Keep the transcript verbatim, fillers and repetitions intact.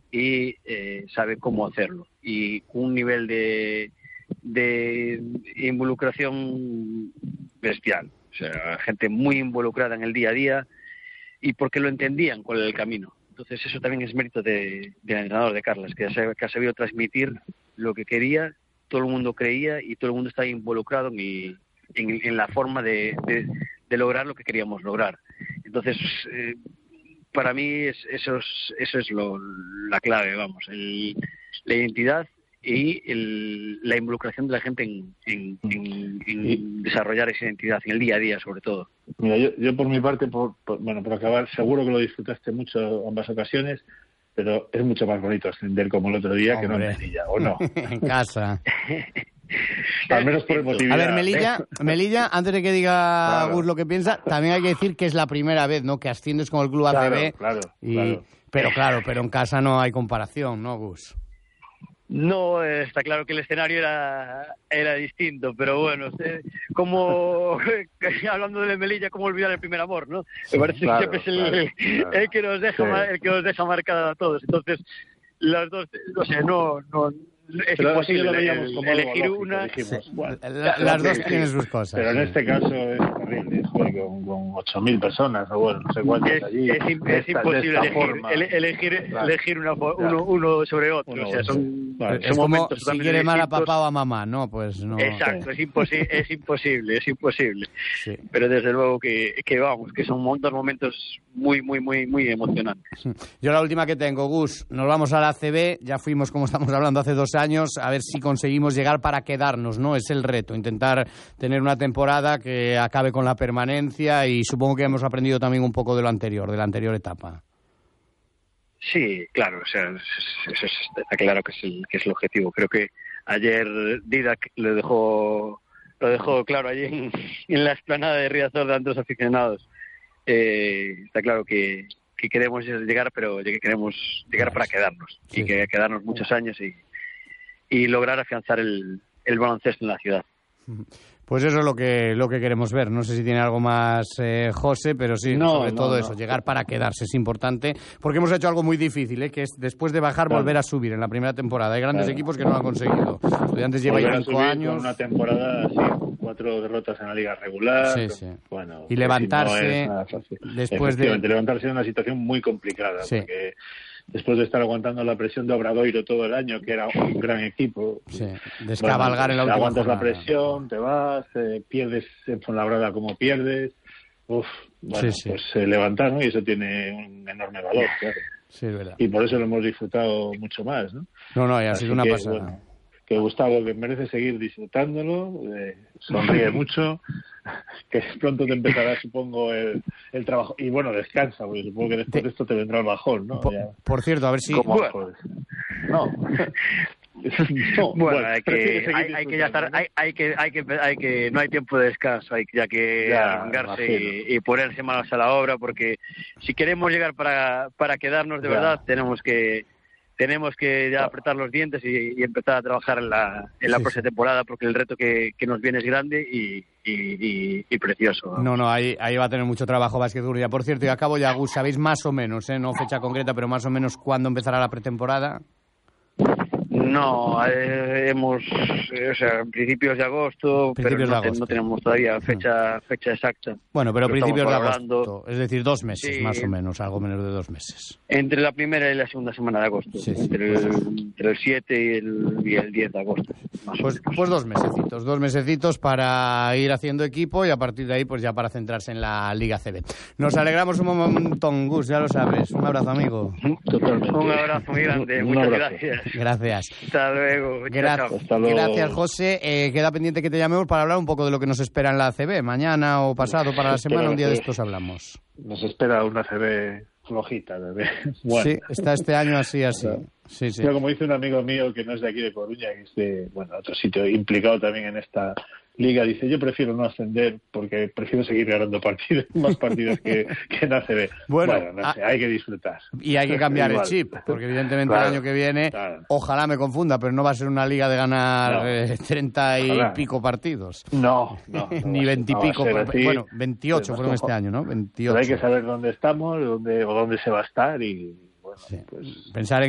y eh, sabe cómo hacerlo. Y un nivel de, de involucración bestial. O sea, gente muy involucrada en el día a día y porque lo entendían con el camino. Entonces eso también es mérito de, del entrenador de Carles, que ha, que ha sabido transmitir lo que quería, todo el mundo creía y todo el mundo está involucrado en, en, en la forma de, de, de lograr lo que queríamos lograr. Entonces, eh, para mí es, eso es, eso es lo, la clave, vamos, el, la identidad y el, la involucración de la gente en, en, en, en desarrollar esa identidad en el día a día, sobre todo. Mira, yo, yo por mi parte, por, por, bueno, por acabar, seguro que lo disfrutaste mucho ambas ocasiones, pero es mucho más bonito ascender como el otro día. Hombre, que no en Melilla, ¿o no? En casa. Al menos por emotividad. A ver, Melilla, Melilla, antes de que diga claro. Gus lo que piensa, también hay que decir que es la primera vez, ¿no?, que asciendes con el club A C B. Claro, claro, y, claro. Pero claro, pero en casa no hay comparación, ¿no, Gus? No, está claro que el escenario era era distinto, pero bueno, como hablando de Melilla, cómo olvidar el primer amor, ¿no? Sí, me parece claro, que siempre es el, claro, claro. el que nos deja sí. el que nos deja marcada a todos. Entonces, las dos, o sea, no, no es pero imposible lo veíamos como elegir lógico, una. Dijimos, sí. bueno, la, las dos tienen sus cosas. Pero en sí. este caso es terrible, joder, con, con ocho mil personas, o bueno, no sé cuántos es, allí. Es, es esta, imposible elegir, ele, elegir, claro. elegir una, uno, uno sobre otro. Uno, o sea, son, vale. son es como si quiere mal a papá o a mamá, ¿no? Pues no. Exacto, es, imposi es imposible, es imposible. Sí. Pero desde luego que, que vamos, que son dos momentos muy, muy, muy, muy emocionantes. Yo la última que tengo, Gus, nos vamos a la A C B, ya fuimos, como estamos hablando, hace dos años, a ver si conseguimos llegar para quedarnos, ¿no? Es el reto, intentar tener una temporada que acabe con la permanencia y supongo que hemos aprendido también un poco de lo anterior, de la anterior etapa. Sí, claro, o sea, eso está claro que es el, que es el objetivo. Creo que ayer Didac lo dejó, lo dejó claro allí en, en la explanada de Riazor de los aficionados. Eh, está claro que, que queremos llegar, pero que queremos llegar para quedarnos sí. y que quedarnos muchos años y, y lograr afianzar el, el baloncesto en la ciudad. Pues eso es lo que lo que queremos ver. No sé si tiene algo más eh, José, pero sí, no, sobre no, todo no. eso, llegar para quedarse es importante, porque hemos hecho algo muy difícil, ¿eh? Que es después de bajar claro. volver a subir en la primera temporada. Hay grandes claro. equipos que no lo han conseguido. Estudiantes lleva ya cinco años. Con una temporada así, cuatro derrotas en la liga regular. Sí, sí. Bueno, y levantarse no después de levantarse en una situación muy complicada, sí. porque después de estar aguantando la presión de Obradoiro todo el año, que era un gran equipo. Sí, descabalgar bueno, en la última aguantas jornada. la presión, te vas, eh, pierdes en Fuenlabrada como pierdes. Uf, bueno, sí, sí. pues eh, levantar, ¿no? Y eso tiene un enorme valor, claro. Sí, es verdad. Y por eso lo hemos disfrutado mucho más, ¿no? No, no, y ha sido una que, pasada. Bueno, que Gustavo, que merece seguir disfrutándolo, eh, sonríe mucho, que pronto te empezará, supongo, el, el trabajo. Y bueno, descansa, porque supongo que después de esto te vendrá el bajón, ¿no? Por, ya. por cierto, a ver si... ¿Cómo? Bueno. No. no. Bueno, bueno, hay que, hay, hay que ya estar, hay, hay que, hay que, hay que, no hay tiempo de descanso, hay ya que arrancarse y, y ponerse manos a la obra, porque si queremos llegar para, para quedarnos de ya. verdad, tenemos que tenemos que ya apretar los dientes y, y empezar a trabajar en la, en la sí, próxima sí. temporada, porque el reto que, que nos viene es grande y, y, y, y precioso. Vamos. No, no, ahí, ahí va a tener mucho trabajo Básquet Gurria. Por cierto, y acabo ya, Gus, ¿sabéis más o menos, eh, no fecha concreta, pero más o menos cuándo empezará la pretemporada? No, eh, hemos, eh, o sea, principios de agosto, principios pero no, de agosto. no tenemos todavía fecha fecha exacta. Bueno, pero principios de agosto, es decir, dos meses sí, más o menos, algo menos de dos meses. Entre la primera y la segunda semana de agosto, sí, sí, entre, pues el, entre el siete y el, y el diez de agosto. Más pues, pues dos mesecitos, dos mesecitos para ir haciendo equipo y a partir de ahí pues ya para centrarse en la Liga C B. Nos alegramos un montón, Gus, ya lo sabes. Un abrazo, amigo. Totalmente. Un abrazo muy grande, muchas gracias. Gracias. Hasta luego. Gracias, Hasta luego. Gracias, José. Eh, queda pendiente que te llamemos para hablar un poco de lo que nos espera en la A C B. Mañana o pasado para la semana, un día de estos hablamos. Nos espera una A C B flojita, bebé. Bueno. Sí, está este año así, así. Sí, sí. Pero como dice un amigo mío que no es de aquí de Coruña, que es de, bueno, otro sitio implicado también en esta liga, dice, yo prefiero no ascender porque prefiero seguir ganando partidos, más partidos que, que en A C B. Bueno, bueno no sé, a... hay que disfrutar. Y hay que cambiar el chip, porque evidentemente claro, el año que viene, claro. ojalá me confunda, pero no va a ser una liga de ganar no. eh, treinta y ojalá. pico partidos. No, no. no Ni veintipico, no bueno, veintiocho fueron este año, ¿no? veintiocho. Pero hay que saber dónde estamos dónde, o dónde se va a estar y, bueno, sí. pues... Pensar en